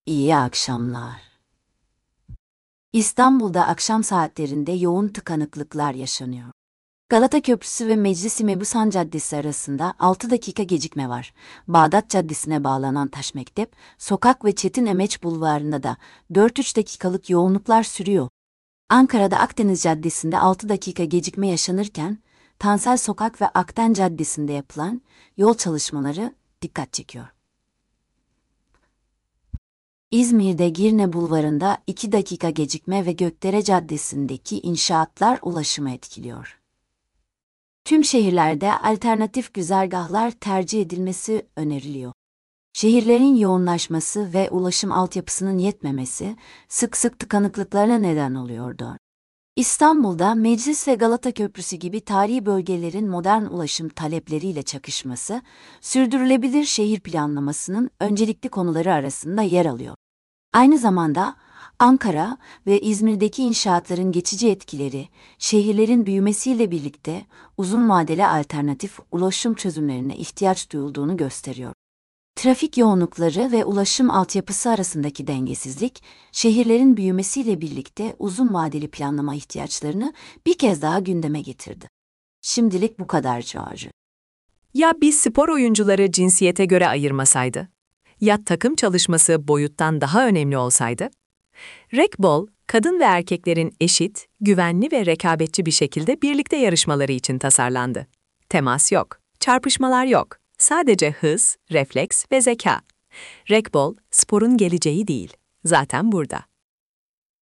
İyi akşamlar. İstanbul'da akşam saatlerinde yoğun tıkanıklıklar yaşanıyor. Galata Köprüsü ve Meclis-i Mebusan Caddesi arasında 6 dakika gecikme var. Bağdat Caddesi'ne bağlanan Taşmektep, Sokak ve Çetin Emeç Bulvarı'nda da 4-3 dakikalık yoğunluklar sürüyor. Ankara'da Akdeniz Caddesi'nde 6 dakika gecikme yaşanırken, Tansel Sokak ve Akden Caddesi'nde yapılan yol çalışmaları dikkat çekiyor. İzmir'de Girne Bulvarı'nda 2 dakika gecikme ve Gökdere Caddesi'ndeki inşaatlar ulaşımı etkiliyor. Tüm şehirlerde alternatif güzergahlar tercih edilmesi öneriliyor. Şehirlerin yoğunlaşması ve ulaşım altyapısının yetmemesi sık sık tıkanıklıklara neden oluyordu. İstanbul'da Meclis ve Galata Köprüsü gibi tarihi bölgelerin modern ulaşım talepleriyle çakışması, sürdürülebilir şehir planlamasının öncelikli konuları arasında yer alıyor. Aynı zamanda Ankara ve İzmir'deki inşaatların geçici etkileri, şehirlerin büyümesiyle birlikte uzun vadeli alternatif ulaşım çözümlerine ihtiyaç duyulduğunu gösteriyor. Trafik yoğunlukları ve ulaşım altyapısı arasındaki dengesizlik, şehirlerin büyümesiyle birlikte uzun vadeli planlama ihtiyaçlarını bir kez daha gündeme getirdi. Şimdilik bu kadar Çağrı. Ya biz spor oyuncuları cinsiyete göre ayırmasaydı? Ya takım çalışması boyuttan daha önemli olsaydı? Racquetball, kadın ve erkeklerin eşit, güvenli ve rekabetçi bir şekilde birlikte yarışmaları için tasarlandı. Temas yok, çarpışmalar yok. Sadece hız, refleks ve zeka. Racquetball, sporun geleceği değil. Zaten burada.